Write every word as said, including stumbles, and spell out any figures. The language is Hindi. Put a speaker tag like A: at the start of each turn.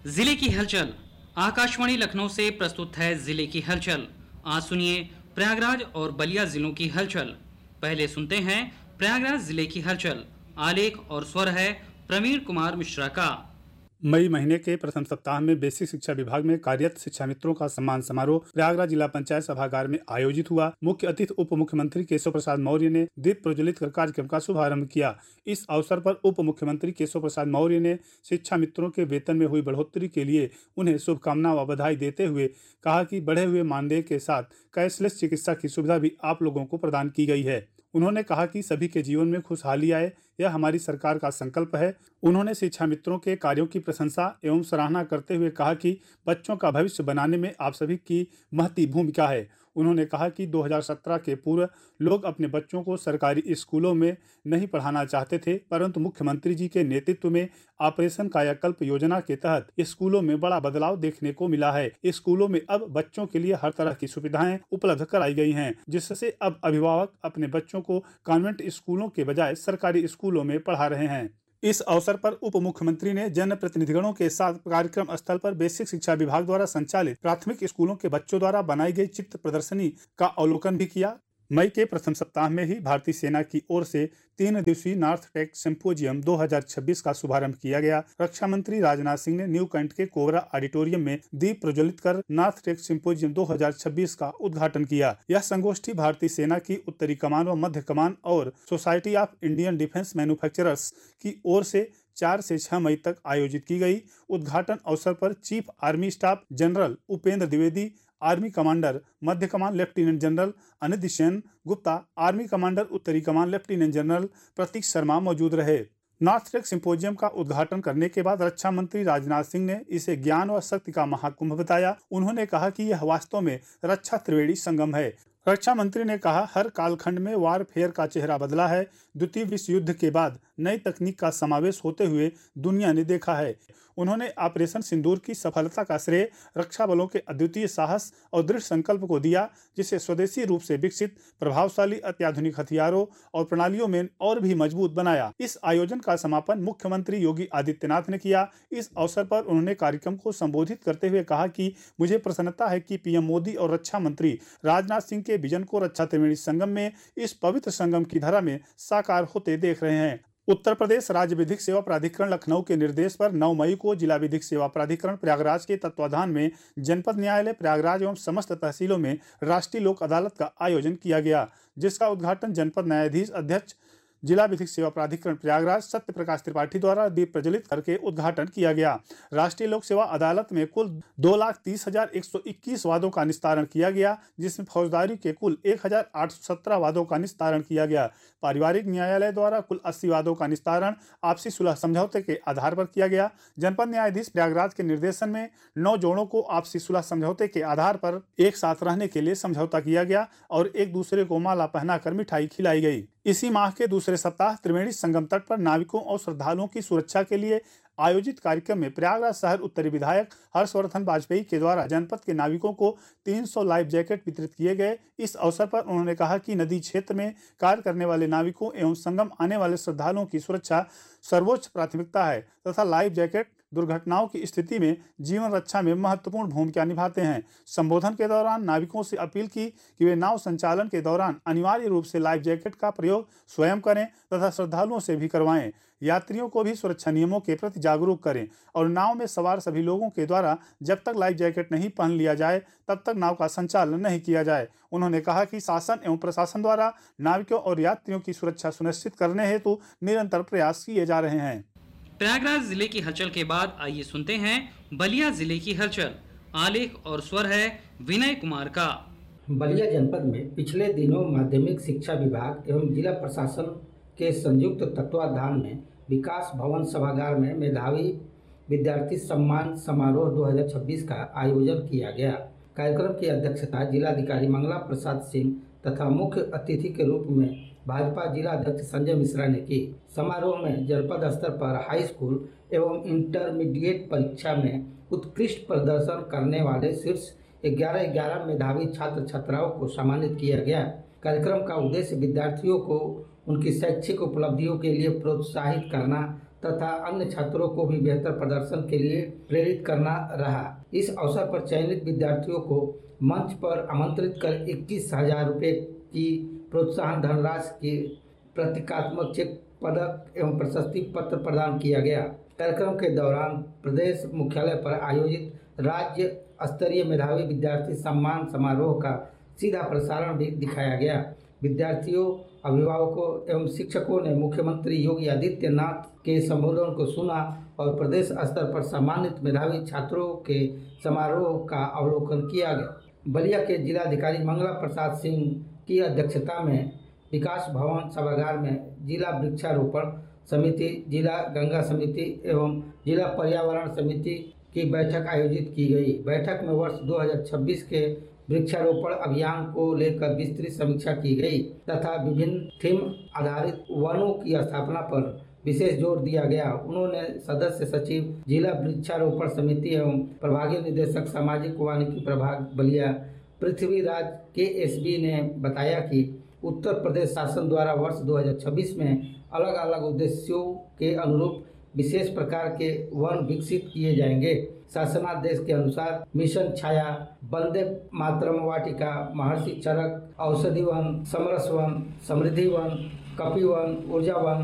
A: जिले की हलचल। आकाशवाणी लखनऊ से प्रस्तुत है जिले की हलचल। आज सुनिए प्रयागराज और बलिया जिलों की हलचल। पहले सुनते हैं प्रयागराज जिले की हलचल। आलेख और स्वर है प्रवीण कुमार मिश्रा का।
B: मई महीने के प्रथम सप्ताह में बेसिक शिक्षा विभाग में कार्यरत शिक्षा मित्रों का सम्मान समारोह प्रयागराज जिला पंचायत सभागार में आयोजित हुआ। मुख्य अतिथि उप मुख्यमंत्री केशव प्रसाद मौर्य ने दीप प्रज्वलित कर कार्यक्रम का शुभारंभ किया। इस अवसर पर उप मुख्यमंत्री केशव प्रसाद मौर्य ने शिक्षा मित्रों के वेतन में हुई बढ़ोतरी के लिए उन्हें शुभकामना व बधाई देते हुए कहा कि बढ़े हुए मानदेय के साथ कैशलेस चिकित्सा की सुविधा भी आप लोगों को प्रदान की गई है। उन्होंने कहा कि सभी के जीवन में खुशहाली आए, यह हमारी सरकार का संकल्प है। उन्होंने शिक्षा मित्रों के कार्यों की प्रशंसा एवं सराहना करते हुए कहा कि बच्चों का भविष्य बनाने में आप सभी की महती भूमिका है। उन्होंने कहा कि दो हज़ार सत्रह के पूर्व लोग अपने बच्चों को सरकारी स्कूलों में नहीं पढ़ाना चाहते थे, परंतु मुख्यमंत्री जी के नेतृत्व में ऑपरेशन कायाकल्प योजना के तहत स्कूलों में बड़ा बदलाव देखने को मिला है। स्कूलों में अब बच्चों के लिए हर तरह की सुविधाएं उपलब्ध कराई गई हैं, जिससे अब अभिभावक अपने बच्चों को कॉन्वेंट स्कूलों के बजाय सरकारी स्कूलों में पढ़ा रहे हैं। इस अवसर पर उप मुख्यमंत्री ने जनप्रतिनिधिगणों के साथ कार्यक्रम स्थल पर बेसिक शिक्षा विभाग द्वारा संचालित प्राथमिक स्कूलों के बच्चों द्वारा बनाई गई चित्र प्रदर्शनी का अवलोकन भी किया। मई के प्रथम सप्ताह में ही भारतीय सेना की ओर से तीन दिवसीय नॉर्थ टेक सिम्पोजियम दो हज़ार छब्बीस का शुभारंभ किया गया। रक्षा मंत्री राजनाथ सिंह ने न्यू कैंट के कोबरा ऑडिटोरियम में दीप प्रज्वलित कर नॉर्थ टेक सिम्पोजियम दो हज़ार छब्बीस का उद्घाटन किया। यह संगोष्ठी भारतीय सेना की उत्तरी कमान व मध्य कमान और society of Indian defence manufacturers की ओर से चार से छह मई तक आयोजित की गई। उद्घाटन अवसर पर chief army staff general Upendra Dwivedi, army commander मध्य कमान lieutenant general Anit Sen Gupta, army commander उत्तरी कमान लेफ्टिनेंट जनरल प्रतीक शर्मा मौजूद रहे। नॉर्थ टेक सिम्पोजियम का उद्घाटन करने के बाद रक्षा मंत्री राजनाथ सिंह ने इसे ज्ञान व शक्ति का महाकुंभ बताया। उन्होंने कहा कि यह वास्तव में रक्षा त्रिवेणी संगम है। रक्षा मंत्री ने कहा, हर कालखंड में वारफेयर का चेहरा बदला है। द्वितीय विश्व युद्ध के बाद नई तकनीक का समावेश होते हुए दुनिया ने देखा है। उन्होंने ऑपरेशन सिंदूर की सफलता का श्रेय रक्षा बलों के अद्वितीय साहस और दृढ़ संकल्प को दिया, जिसे स्वदेशी रूप से विकसित प्रभावशाली अत्याधुनिक हथियारों और प्रणालियों में और भी मजबूत बनाया। इस आयोजन का समापन मुख्यमंत्री योगी आदित्यनाथ ने किया। इस अवसर पर उन्होंने कार्यक्रम को संबोधित करते हुए कहा कि मुझे प्रसन्नता है कि पीएम मोदी और रक्षा मंत्री राजनाथ सिंह के विजन को रक्षा त्रिवेणी संगम में इस पवित्र संगम की धारा में साकार होते देख रहे हैं। उत्तर प्रदेश राज्य विधिक सेवा प्राधिकरण लखनऊ के निर्देश पर नौ मई को जिला विधिक सेवा प्राधिकरण प्रयागराज के तत्वाधान में जनपद न्यायालय प्रयागराज एवं समस्त तहसीलों में राष्ट्रीय लोक अदालत का आयोजन किया गया, जिसका उद्घाटन जनपद न्यायाधीश अध्यक्ष जिला विधिक सेवा प्राधिकरण प्रयागराज सत्य प्रकाश त्रिपाठी द्वारा दीप प्रज्वलित करके उद्घाटन किया गया। राष्ट्रीय लोक सेवा अदालत में कुल दो लाख तीस हजार एक सौ इक्कीस वादों का निस्तारण किया गया, जिसमें फौजदारी के कुल एक हजार आठ सौ सत्रह वादों का निस्तारण किया गया। पारिवारिक न्यायालय द्वारा कुल अस्सी वादों का निस्तारण आपसी सुलह समझौते के आधार पर किया गया। जनपद न्यायाधीश प्रयागराज के निर्देशन में नौ जोड़ों को आपसी सुलह समझौते के आधार पर एक साथ रहने के लिए समझौता किया गया और एक दूसरे को माला पहनाकर मिठाई खिलाई गई। इसी माह के दूसरे सप्ताह त्रिवेणी संगम तट पर नाविकों और श्रद्धालुओं की सुरक्षा के लिए आयोजित कार्यक्रम में प्रयागराज शहर उत्तरी विधायक हर्षवर्धन वाजपेयी के द्वारा जनपद के नाविकों को तीन सौ लाइफ जैकेट वितरित किए गए। इस अवसर पर उन्होंने कहा कि नदी क्षेत्र में कार्य करने वाले नाविकों एवं संगम आने वाले श्रद्धालुओं की सुरक्षा सर्वोच्च प्राथमिकता है तथा लाइफ जैकेट दुर्घटनाओं की स्थिति में जीवन रक्षा में महत्वपूर्ण भूमिका निभाते हैं। संबोधन के दौरान नाविकों से अपील की कि वे नाव संचालन के दौरान अनिवार्य रूप से लाइफ जैकेट का प्रयोग स्वयं करें तथा श्रद्धालुओं से भी करवाएं। यात्रियों को भी सुरक्षा नियमों के प्रति जागरूक करें और नाव में सवार सभी लोगों के द्वारा जब तक लाइफ जैकेट नहीं पहन लिया जाए तब तक नाव का संचालन नहीं किया जाए। उन्होंने कहा कि शासन एवं प्रशासन द्वारा नाविकों और यात्रियों की सुरक्षा सुनिश्चित करने हेतु निरंतर प्रयास किए जा रहे हैं।
A: प्रयागराज जिले की हलचल के बाद आइए सुनते हैं बलिया जिले की हलचल। आलेख और स्वर है विनय कुमार का।
C: बलिया जनपद में पिछले दिनों माध्यमिक शिक्षा विभाग एवं जिला प्रशासन के संयुक्त तत्वाधान में विकास भवन सभागार में मेधावी विद्यार्थी सम्मान समारोह दो हज़ार छब्बीस का आयोजन किया गया। कार्यक्रम की अध्यक्षता जिलाधिकारी मंगला प्रसाद सिंह तथा मुख्य अतिथि के रूप में भाजपा जिला अध्यक्ष संजय मिश्रा ने की। समारोह में जनपद स्तर पर हाई स्कूल एवं इंटरमीडिएट परीक्षा में उत्कृष्ट प्रदर्शन करने वाले शीर्ष ग्यारह ग्यारह मेधावी छात्र छात्राओं को सम्मानित किया गया। कार्यक्रम का उद्देश्य विद्यार्थियों को उनकी शैक्षिक उपलब्धियों के लिए प्रोत्साहित करना तथा अन्य छात्रों को भी बेहतर प्रदर्शन के लिए प्रेरित करना रहा। इस अवसर पर चयनित विद्यार्थियों को मंच पर आमंत्रित कर इक्कीस हजार रुपये की प्रोत्साहन धनराशि की प्रतीकात्मक चेक, पदक एवं प्रशस्ति पत्र प्रदान किया गया। कार्यक्रम के दौरान प्रदेश मुख्यालय पर आयोजित राज्य स्तरीय मेधावी विद्यार्थी सम्मान समारोह का सीधा प्रसारण भी दिखाया गया। विद्यार्थियों, अभिभावकों एवं शिक्षकों ने मुख्यमंत्री योगी आदित्यनाथ के संबोधन को सुना और प्रदेश स्तर पर सम्मानित मेधावी छात्रों के समारोह का अवलोकन किया गया। बलिया के जिलाधिकारी मंगला प्रसाद सिंह की अध्यक्षता में विकास भवन सभागार में जिला वृक्षारोपण समिति, जिला गंगा समिति एवं जिला पर्यावरण समिति की बैठक आयोजित की गई। बैठक में वर्ष दो हज़ार छब्बीस के वृक्षारोपण अभियान को लेकर विस्तृत समीक्षा की गई तथा विभिन्न थीम आधारित वनों की स्थापना पर विशेष जोर दिया गया। उन्होंने सदस्य सचिव, जिला वृक्षारोपण समिति एवं प्रभागीय निदेशक सामाजिक वानिकी प्रभाग बलिया पृथ्वीराज के एस बी ने बताया कि उत्तर प्रदेश शासन द्वारा वर्ष दो हज़ार छब्बीस में अलग अलग उद्देश्यों के अनुरूप विशेष प्रकार के वन विकसित किए जाएंगे। शासनादेश के अनुसार मिशन छाया, वंदे मातरम वाटिका, महर्षि चरक, औषधि वन, समरस वन, समृद्धि वन, कपि वन, ऊर्जा वन,